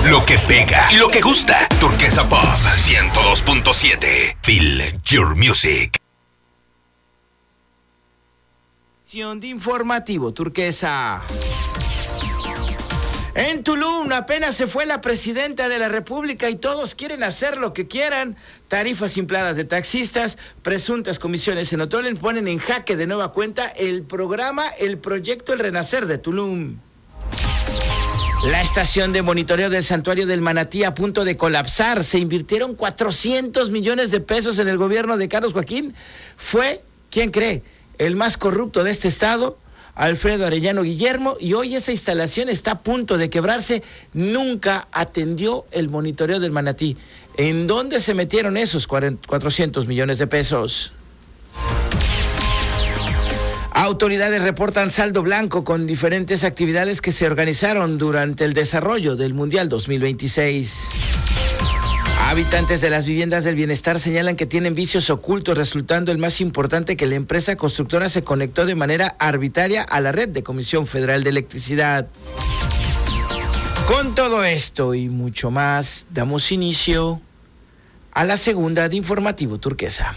Lo que pega y lo que gusta. Turquesa Pop 102.7. Feel your music. De informativo Turquesa. En Tulum apenas se fue la presidenta de la República y todos quieren hacer lo que quieran. Tarifas infladas de taxistas, presuntas comisiones en hoteles ponen en jaque de nueva cuenta el proyecto El Renacer de Tulum. La estación de monitoreo del Santuario del Manatí a punto de colapsar. Se invirtieron 400 millones de pesos en el gobierno de Carlos Joaquín. Fue, ¿quién cree?, el más corrupto de este estado, Alfredo Arellano Guillermo, y hoy esa instalación está a punto de quebrarse. Nunca atendió el monitoreo del Manatí. ¿En dónde se metieron esos 400 millones de pesos? Autoridades reportan saldo blanco con diferentes actividades que se organizaron durante el desarrollo del Mundial 2026. Habitantes de las viviendas del bienestar señalan que tienen vicios ocultos, resultando el más importante que la empresa constructora se conectó de manera arbitraria a la red de Comisión Federal de Electricidad. Con todo esto y mucho más, damos inicio a la segunda de Informativo Turquesa.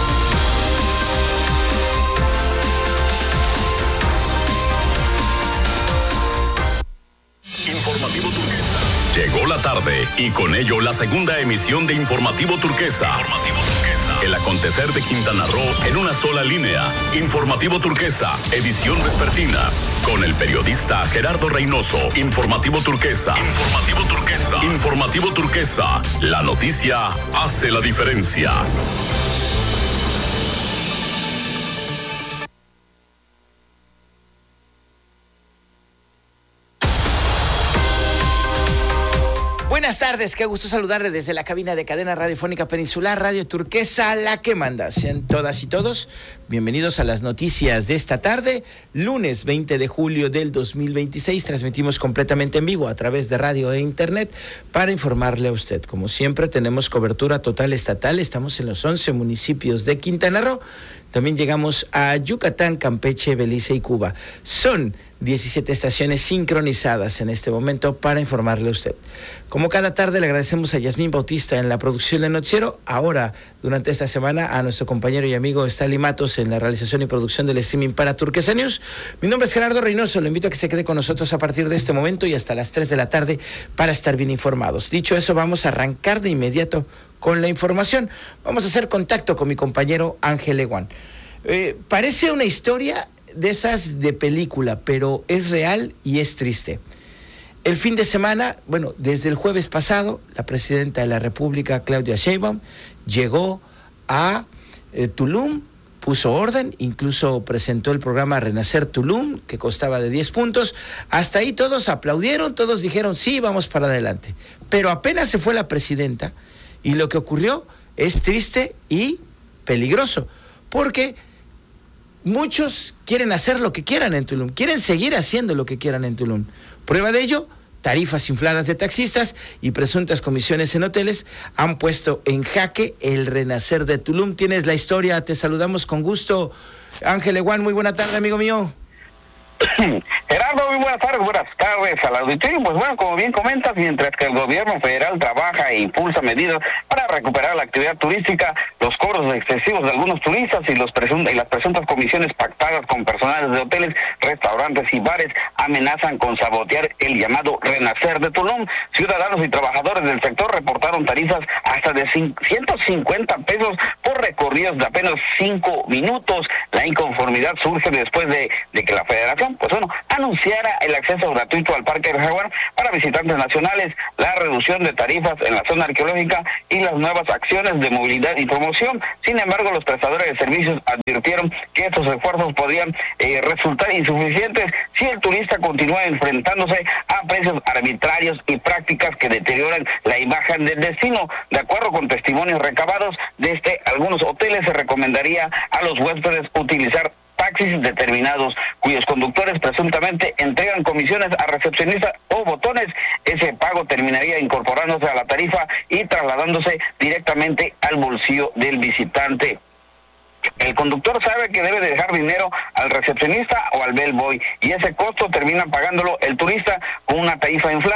Informativo Turquesa. Llegó la tarde y con ello la segunda emisión de Informativo Turquesa. El acontecer de Quintana Roo en una sola línea. Informativo Turquesa, edición vespertina. Con el periodista Gerardo Reynoso. Informativo Turquesa. Informativo Turquesa. La noticia hace la diferencia. Buenas tardes, qué gusto saludarle desde la cabina de Cadena Radiofónica Peninsular, Radio Turquesa, la que manda. Sean todas y todos bienvenidos a las noticias de esta tarde, lunes 20 de julio del 2026. Transmitimos completamente en vivo a través de radio e internet para informarle a usted. Como siempre, tenemos cobertura total estatal. Estamos en los 11 municipios de Quintana Roo. También llegamos a Yucatán, Campeche, Belice y Cuba. Son 17 estaciones sincronizadas en este momento para informarle a usted. Como cada tarde, le agradecemos a Yasmín Bautista en la producción del noticiero. Ahora, durante esta semana, a nuestro compañero y amigo Stanley Matos en la realización y producción del streaming para Turquesa News. Mi nombre es Gerardo Reynoso. Lo invito a que se quede con nosotros a partir de este momento y hasta las 3 de la tarde para estar bien informados. Dicho eso, vamos a arrancar de inmediato con la información. Vamos a hacer contacto con mi compañero Ángel Eguán. Parece una historia de esas de película, pero es real y es triste. El fin de semana, desde el jueves pasado, la presidenta de la República, Claudia Sheinbaum, llegó a Tulum, puso orden, incluso presentó el programa Renacer Tulum, que constaba de 10 puntos. Hasta ahí todos aplaudieron, todos dijeron, sí, vamos para adelante. Pero apenas se fue la presidenta y lo que ocurrió es triste y peligroso, porque muchos quieren hacer lo que quieran en Tulum, quieren seguir haciendo lo que quieran en Tulum. Prueba de ello, tarifas infladas de taxistas y presuntas comisiones en hoteles han puesto en jaque el Renacer de Tulum. Tienes la historia, te saludamos con gusto. Ángel Eguán, muy buena tarde, amigo mío. Gerardo, muy buenas tardes al auditorio. Pues bueno, como bien comentas, mientras que el gobierno federal trabaja e impulsa medidas para recuperar la actividad turística, los cobros excesivos de algunos turistas y las presuntas comisiones pactadas con personales de hoteles, restaurantes y bares amenazan con sabotear el llamado Renacer de Tulum. Ciudadanos y trabajadores del sector reportaron tarifas hasta de 150 pesos por recorridos de apenas 5 minutos. La inconformidad surge después de que la federación anunciara el acceso gratuito al Parque del Jaguar para visitantes nacionales, la reducción de tarifas en la zona arqueológica y las nuevas acciones de movilidad y promoción. Sin embargo, los prestadores de servicios advirtieron que estos esfuerzos podrían resultar insuficientes si el turista continúa enfrentándose a precios arbitrarios y prácticas que deterioran la imagen del destino. De acuerdo con testimonios recabados desde algunos hoteles, se recomendaría a los huéspedes utilizar taxis determinados, cuyos conductores presuntamente entregan comisiones a recepcionistas o botones. Ese pago terminaría incorporándose a la tarifa y trasladándose directamente al bolsillo del visitante. El conductor sabe que debe dejar dinero al recepcionista o al bellboy y ese costo termina pagándolo el turista con una tarifa inflada.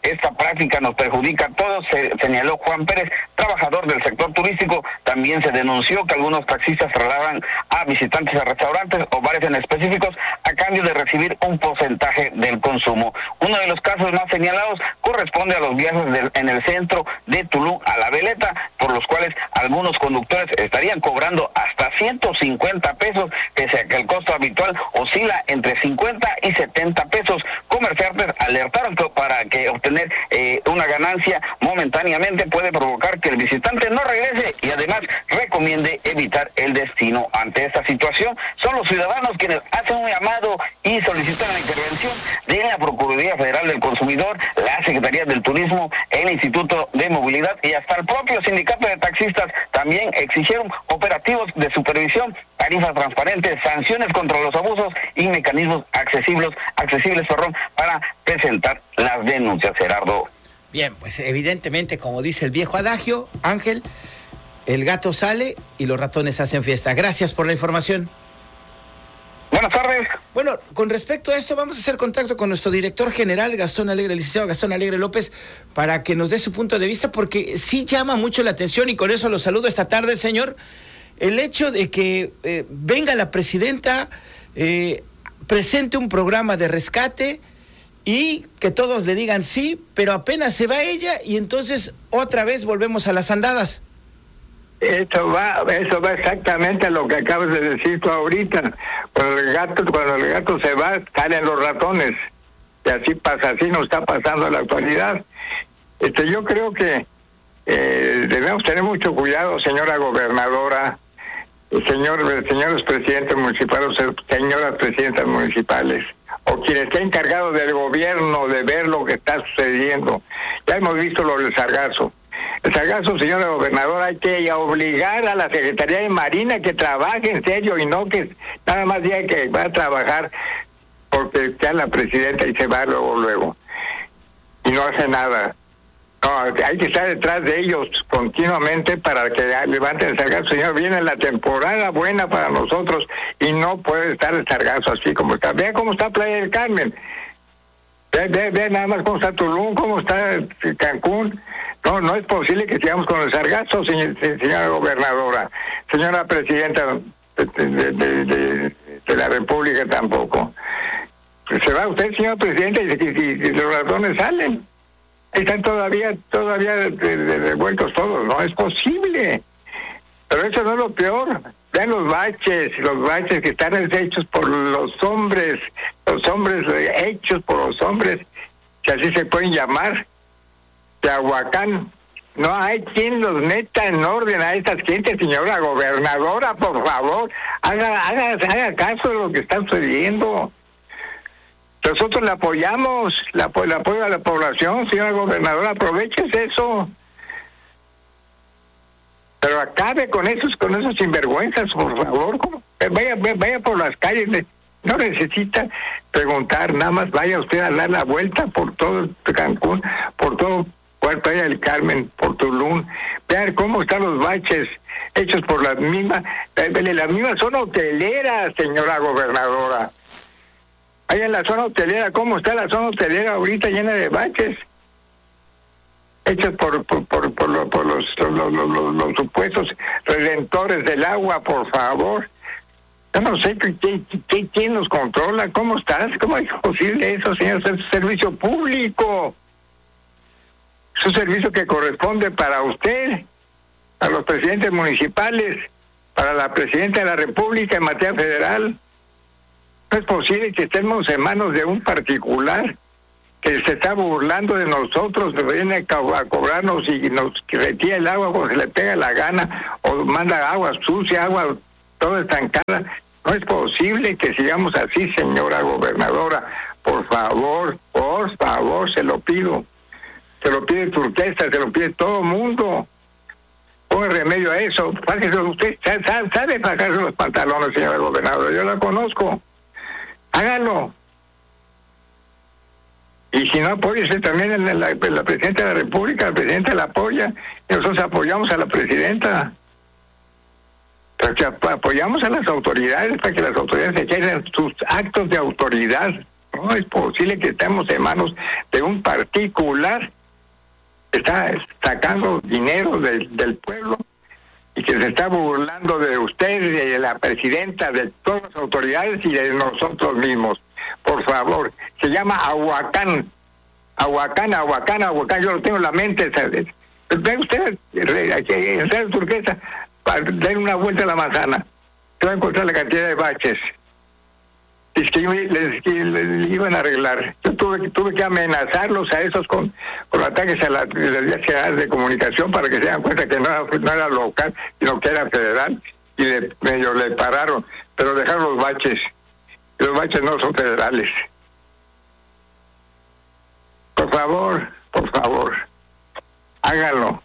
Esta práctica nos perjudica a todos, señaló Juan Pérez, trabajador del sector turístico. También se denunció que algunos taxistas trasladan a visitantes a restaurantes o bares en específicos a cambio de recibir un porcentaje del consumo. Uno de los casos más señalados corresponde a los viajes en el centro de Tulum a La Veleta, por los cuales algunos conductores estarían cobrando hasta 150 pesos, pese a que el costo habitual oscila entre 50 y 70 pesos. Comerciantes alertaron que para que obtener una ganancia momentáneamente puede provocar que el visitante no regrese y además recomiende evitar el destino. Ante esta situación, son los ciudadanos quienes hacen un llamado y solicitan la intervención de la Procuraduría Federal del Consumidor, la Secretaría del Turismo, el Instituto de Movilidad y hasta el propio sindicato de taxistas. También exigieron operativos de supervisión, tarifas transparentes, sanciones contra los abusos y mecanismos accesibles para presentar las denuncias, Gerardo. Bien, pues evidentemente, como dice el viejo adagio, Ángel, el gato sale y los ratones hacen fiesta. Gracias por la información. Buenas tardes. Bueno, con respecto a esto, vamos a hacer contacto con nuestro director general, Gastón Alegre, el licenciado Gastón Alegre López, para que nos dé su punto de vista, porque sí llama mucho la atención, y con eso lo saludo esta tarde, señor, el hecho de que venga la presidenta, presente un programa de rescate y que todos le digan sí, pero apenas se va ella y entonces otra vez volvemos a las andadas. Eso va exactamente a lo que acabas de decir tú ahorita. Cuando el gato se va, salen los ratones. Y así pasa, así nos está pasando en la actualidad. Yo creo que debemos tener mucho cuidado, señora gobernadora, señores presidentes municipales, señoras presidentas municipales, o quien esté encargado del gobierno de ver lo que está sucediendo. Ya hemos visto lo del sargazo. El sargazo, señora gobernadora, hay que obligar a la Secretaría de Marina que trabaje en serio y no que nada más diga que va a trabajar porque está la presidenta y se va luego. Y no hace nada. No, hay que estar detrás de ellos continuamente para que levanten el sargazo. Señor, viene la temporada buena para nosotros y no puede estar el sargazo así como está. Vea cómo está Playa del Carmen. Vea nada más cómo está Tulum, cómo está Cancún. No es posible que sigamos con el sargazo, señora gobernadora. Señora presidenta de la República tampoco. Se va usted, señor presidente, y los ratones salen. Están todavía revueltos todos. No es posible. Pero eso no es lo peor. Vean los baches que están hechos por los hombres hechos por los hombres, que así se pueden llamar, Tehuacán. No hay quien los meta en orden a estas gentes, señora gobernadora, por favor, haga caso de lo que está sucediendo. Nosotros le apoyamos, el apoyo a la población, señora gobernadora, aproveches eso. Pero acabe con esos sinvergüenzas, por favor. Vaya por las calles, no necesita preguntar, nada más vaya usted a dar la vuelta por todo Cancún, por todo Playa del Carmen, por Tulum. Vean cómo están los baches hechos por la misma zona hotelera, señora gobernadora. Allá en la zona hotelera, ¿cómo está la zona hotelera ahorita llena de baches? Hechos por los supuestos redentores del agua, por favor. Yo no sé quién los controla, ¿cómo estás? ¿Cómo es posible eso, señor? Es un servicio público. Es un servicio que corresponde para usted, a los presidentes municipales, para la presidenta de la República en materia federal. No es posible que estemos en manos de un particular que se está burlando de nosotros, que viene a cobrarnos y nos retira el agua cuando se le pega la gana, o manda agua sucia, agua toda estancada. No es posible que sigamos así, señora gobernadora. Por favor, se lo pido. Se lo pide Turquesa, se lo pide todo el mundo. Ponga remedio a eso. Usted sabe bajarse los pantalones, señora gobernadora. Yo la conozco. Hágalo. Y si no, apóyese también en la presidenta de la República. La presidenta la apoya y nosotros apoyamos a la presidenta. Porque apoyamos a las autoridades para que las autoridades ejercen sus actos de autoridad. No es posible que estemos en manos de un partido particular está sacando dinero del pueblo y que se está burlando de usted, de la presidenta, de todas las autoridades y de nosotros mismos. Por favor, se llama Ahuacán, yo lo tengo en la mente. Ve usted en Radio Turquesa, den una vuelta a la manzana, se va a encontrar la cantidad de baches. Es que les iban a arreglar. Yo tuve que amenazarlos a esos con ataques a las vías generales de comunicación para que se den cuenta que no era local, sino que era federal, y medio le pararon, pero dejaron los baches. Los baches no son federales. Por favor, háganlo.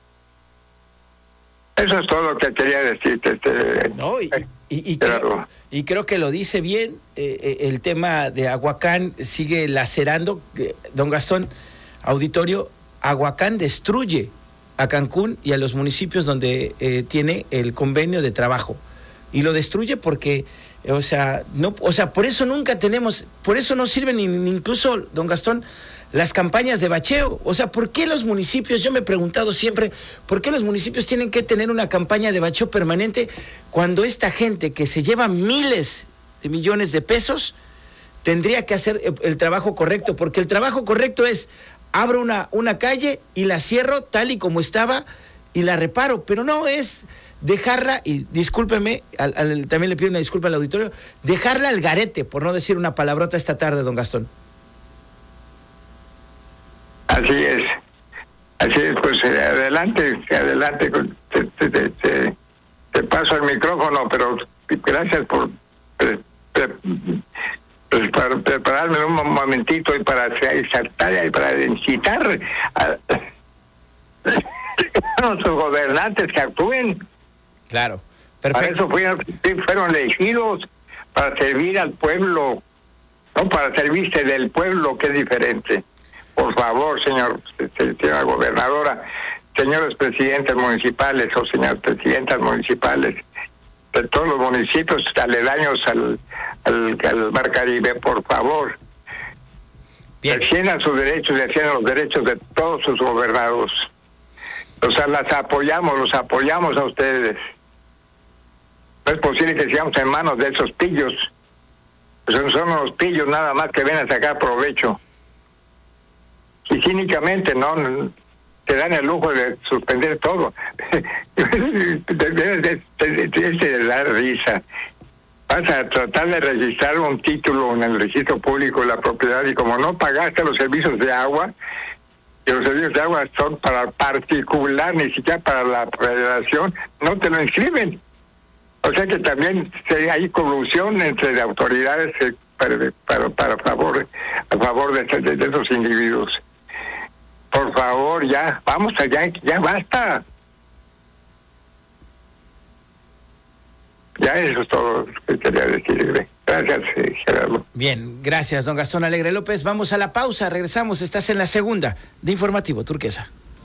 Eso es todo lo que quería decirte. No, y creo que lo dice bien. El tema de Ahuacán sigue lacerando. Don Gastón, auditorio, Ahuacán destruye a Cancún y a los municipios donde tiene el convenio de trabajo. Y lo destruye porque, por eso nunca tenemos, por eso no sirven incluso, don Gastón, las campañas de bacheo. O sea, ¿por qué los municipios, yo me he preguntado siempre, ¿por qué los municipios tienen que tener una campaña de bacheo permanente cuando esta gente que se lleva miles de millones de pesos tendría que hacer el trabajo correcto? Porque el trabajo correcto es, abro una calle y la cierro tal y como estaba y la reparo, pero no es dejarla, y discúlpeme, también le pido una disculpa al auditorio, dejarla al garete, por no decir una palabrota esta tarde, don Gastón. Así es, pues adelante, te paso el micrófono, pero gracias por prepararme un momentito y para exaltar y para incitar a nuestros gobernantes que actúen. Claro, perfecto. Para eso fueron elegidos, para servir al pueblo, no para servirse del pueblo, que es diferente. Por favor, señora gobernadora, señores presidentes municipales o señoras presidentas municipales de todos los municipios aledaños al Mar Caribe, por favor, defiendan sus derechos y defiendan los derechos de todos sus gobernados. Los apoyamos a ustedes. No es posible que sigamos en manos de esos pillos. Son unos pillos nada más que ven a sacar provecho. Y cínicamente no te dan el lujo de suspender todo. Te da risa. Vas a tratar de registrar un título en el registro público de la propiedad y como no pagaste los servicios de agua, que los servicios de agua son para particular, ni siquiera para la federación, no te lo inscriben. O sea que también hay corrupción entre autoridades a favor de esos individuos. Por favor, ya, vamos allá, ya basta. Ya eso es todo lo que quería decirle. Gracias, Gerardo. Bien, gracias, don Gastón Alegre López. Vamos a la pausa, regresamos. Estás en la segunda de Informativo Turquesa.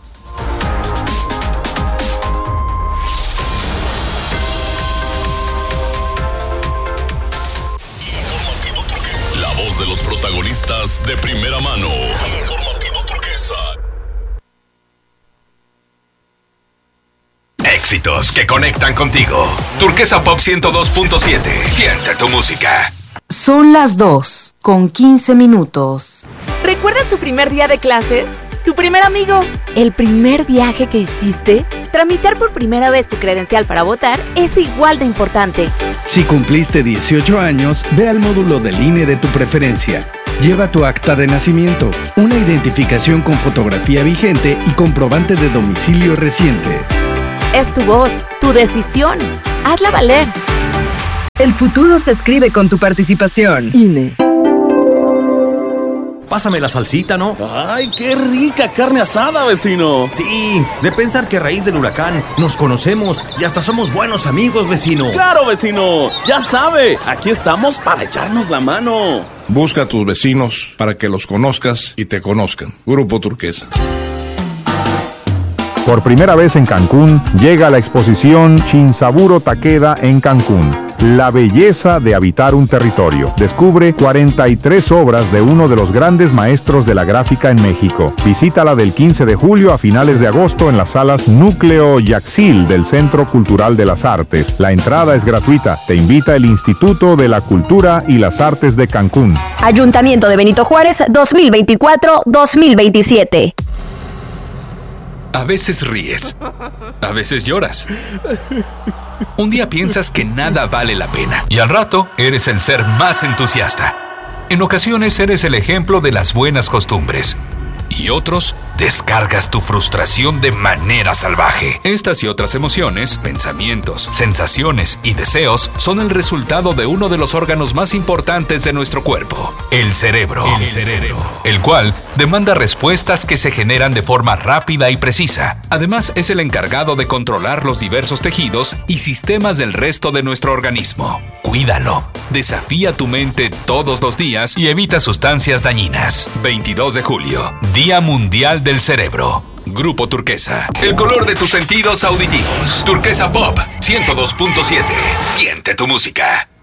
La voz de los protagonistas de primera mano. Éxitos que conectan contigo. Turquesa Pop 102.7. Siente tu música. Son las 2:15. ¿Recuerdas tu primer día de clases? ¿Tu primer amigo? ¿El primer viaje que hiciste? Tramitar por primera vez tu credencial para votar es igual de importante. Si cumpliste 18 años, ve al módulo del INE de tu preferencia. Lleva tu acta de nacimiento, una identificación con fotografía vigente y comprobante de domicilio reciente. Es tu voz, tu decisión. Hazla valer. El futuro se escribe con tu participación. INE. Pásame la salsita, ¿no? ¡Ay, qué rica carne asada, vecino! Sí, de pensar que a raíz del huracán nos conocemos y hasta somos buenos amigos, vecino. ¡Claro, vecino! Ya sabe, aquí estamos para echarnos la mano. Busca a tus vecinos para que los conozcas y te conozcan. Grupo Turquesa. Por primera vez en Cancún, llega la exposición Shinsaburo Takeda en Cancún. La belleza de habitar un territorio. Descubre 43 obras de uno de los grandes maestros de la gráfica en México. Visítala del 15 de julio a finales de agosto en las salas Núcleo Yaxil del Centro Cultural de las Artes. La entrada es gratuita. Te invita el Instituto de la Cultura y las Artes de Cancún. Ayuntamiento de Benito Juárez 2024-2027. A veces ríes, a veces lloras. Un día piensas que nada vale la pena y al rato eres el ser más entusiasta. En ocasiones eres el ejemplo de las buenas costumbres y otros descargas tu frustración de manera salvaje. Estas y otras emociones, pensamientos, sensaciones y deseos son el resultado de uno de los órganos más importantes de nuestro cuerpo, el cerebro. El cual demanda respuestas que se generan de forma rápida y precisa. Además, es el encargado de controlar los diversos tejidos y sistemas del resto de nuestro organismo. Cuídalo. Desafía tu mente todos los días y evita sustancias dañinas. 22 de julio, Día Mundial del Cerebro. Grupo Turquesa. El color de tus sentidos auditivos. Turquesa Pop 102.7. Siente tu música.